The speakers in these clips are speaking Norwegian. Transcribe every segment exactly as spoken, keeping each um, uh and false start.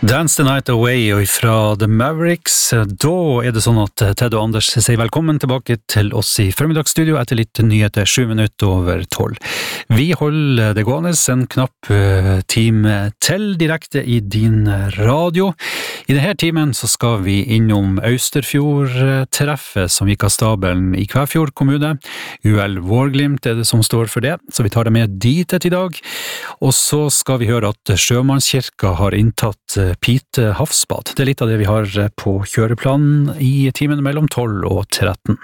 Dance the Night Away og fra The Mavericks. Da er det sånn at Ted og Anders sier velkommen tilbake til oss i formiddagsstudio etter litt nyheter, sju minutter over tolv. Vi holder det gående en knapp time til direkte i din radio. I denne timen så skal vi innom Austerfjord-treffet som gikk av stabelen i Kvæfjord kommune. U L Vårglimt er det som står for det, så vi tar det med dit et i dag. Og så skal vi høre at Sjømannskirka har inntatt Pite Havsbad. Det er litt av det vi har på kjøreplanen i timen mellom tolv og tretten.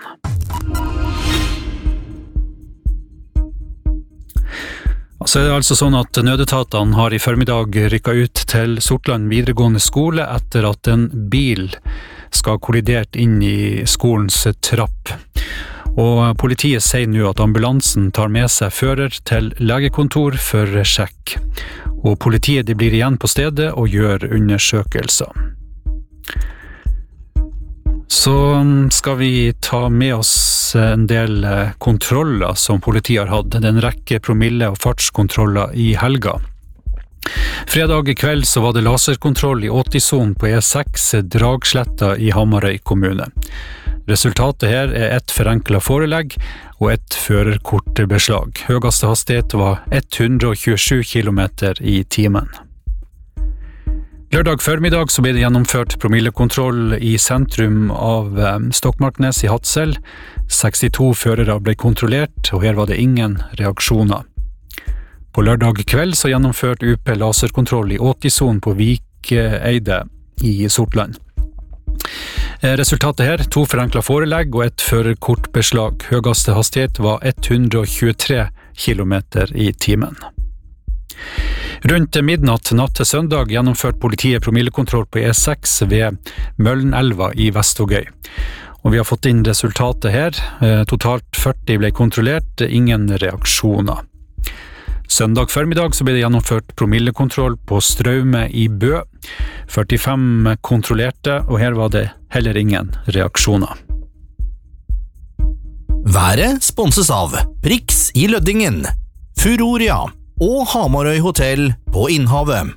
Så er det altså sånn at nødetatene har i formiddag rykket ut til Sortland videregående skole etter at en bil skal kollidert inn i skolens trapp. Og politiet sier nå at ambulansen tar med seg fører til legekontor for sjekk. Og politiet de blir igjen på stedet og gjør undersøkelser. Så skal vi ta med oss en del kontroller som politiet har hatt. Det er en rekke promille- og fartskontroller i helga. Fredag i kveld så var det laserkontroll i åtti-sonen på E seks Dragsletta i Hamarøy kommune. Resultatet her er et forenklet forelegg og et førerkortbeslag. Høyeste hastighet var hundre og tjuesju kilometer i timen. Lørdag formiddag så ble det gjennomført promillekontroll i sentrum av Stokmarknes i Hadsel. sekstito førere ble kontrollert, og her var det ingen reaksjoner. På lørdag kveld så gjennomførte U P laserkontroll i åtti-sonen på Vikeide i Sortland. Resultatet her, to forenklet forelegg og et førerkortbeslag. Høyeste hastighet var hundre og tjuetre kilometer i timen. Rundt midnatt natt til søndag gjennomførte politiet promillekontroll på E seks ved Møllenelva i Vestvågøy. Og vi har fått inn resultatet her. Totalt førti ble kontrollert, ingen reaksjoner. Søndag formiddag så ble det gjennomført promillekontroll på Straume i Bø. førtifem kontrollerte, og her var det heller ingen reaksjoner. Været sponses av Prix i Løddingen, Furoria og Hamarøy Hotel på Innhavet.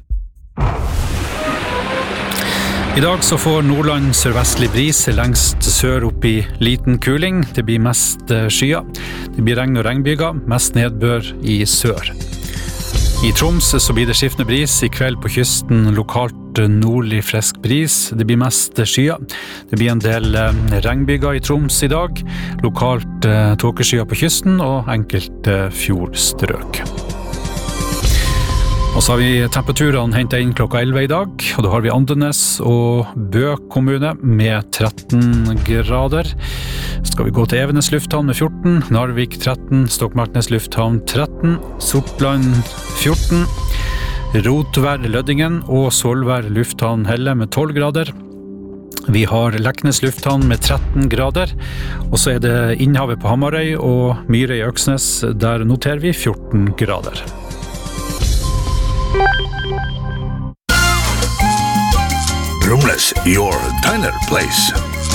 I dag så får Nordland sørvestlig bris lengst sør opp i liten kuling. Det blir mest skya. Det blir regn og regnbyger, mest nedbør i sør. I Troms så blir det skiftende bris, i kveld på kysten lokalt nordlig frisk bris. Det blir mest skya. Det blir en del regnbyger i Troms i dag, lokalt tåkeskya på kysten og enkelte fjordstrøk. Og så har vi temperaturene hentet inn klokka elleve i dag, og da har vi Andenes og Bø kommune med tretten grader. Så skal vi gå til Evenes lufthavn med fjorten, Narvik tretten, Stokmarknes lufthavn tretten, Sortland fjorten, Rotvær Løddingen og Solvær lufthavn Helle med tolv grader. Vi har Leknes lufthavn med tretten grader, og så er det Innhavet på Hamarøy og Myre i Øksnes, der noterer vi fjorten grader. Rumles, your diner place.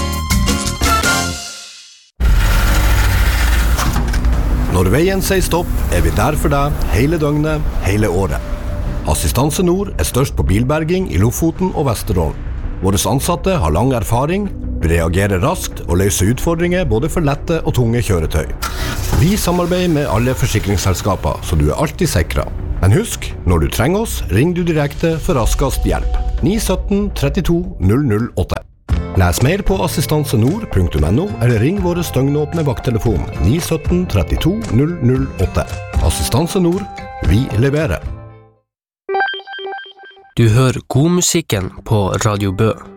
Når veien sier stopp, er vi der for deg hele døgnet, hele året. Assistanse Nord er størst på bilberging i Lofoten og Vesterålen. Våre ansatte har lang erfaring, reagerer raskt og løser utfordringer både for lette og tunge kjøretøy. Vi samarbeider med alle forsikringsselskaper, så du er alltid sikret. Men husk, når du trenger oss, ring du direkte for raskest hjelp. ni sytten trettito null null åtte. Les mer på assistansenord punktum no eller ring våre støgnåpne vakttelefon ni sytten trettito null null åtte. Assistanse Nord, vi leverer. Du hører god musikken på Radio Bø.